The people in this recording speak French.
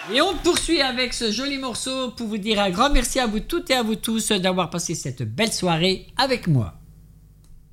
Et on poursuit avec ce joli morceau pour vous dire un grand merci à vous toutes et à vous tous d'avoir passé cette belle soirée avec moi.